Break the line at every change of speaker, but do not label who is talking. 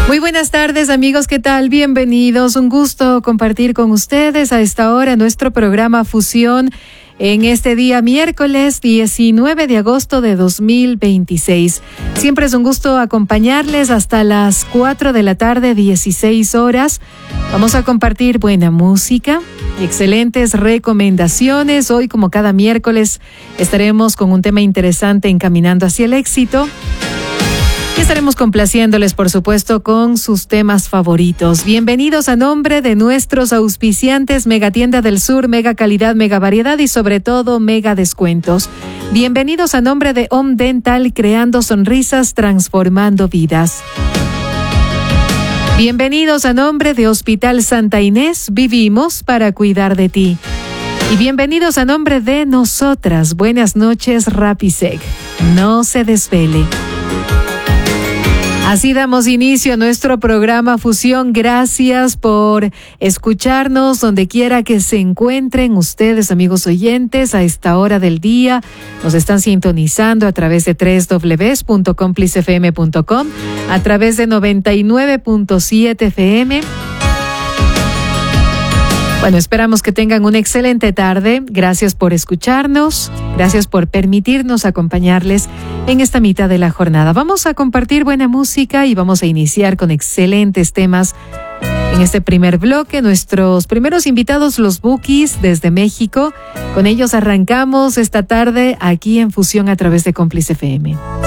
Muy buenas tardes, amigos, ¿qué tal? Bienvenidos, un gusto compartir con ustedes a esta hora nuestro programa Fusión en este día miércoles 19 de agosto de 2026. Siempre es un gusto acompañarles hasta las 4 de la tarde, 16 horas. Vamos a compartir buena música y excelentes recomendaciones. Hoy, como cada miércoles, estaremos con un tema interesante encaminando hacia el éxito. Y estaremos complaciéndoles, por supuesto, con sus temas favoritos. Bienvenidos a nombre de nuestros auspiciantes Mega Tienda del Sur, mega calidad, mega variedad y sobre todo mega descuentos. Bienvenidos a nombre de Home Dental, creando sonrisas, transformando vidas. Bienvenidos a nombre de Hospital Santa Inés, vivimos para cuidar de ti. Y bienvenidos a nombre de nosotras. Buenas noches, Rapisec. No se desvele. Así damos inicio a nuestro programa Fusión. Gracias por escucharnos donde quiera que se encuentren ustedes, amigos oyentes, a esta hora del día. Nos están sintonizando a través de www.complicefm.com, a través de 99.7 FM. Bueno, esperamos que tengan una excelente tarde. Gracias por escucharnos. Gracias por permitirnos acompañarles en esta mitad de la jornada. Vamos a compartir buena música y vamos a iniciar con excelentes temas. En este primer bloque, nuestros primeros invitados, los Bukis desde México. Con ellos arrancamos esta tarde aquí en Fusión a través de Cómplice FM.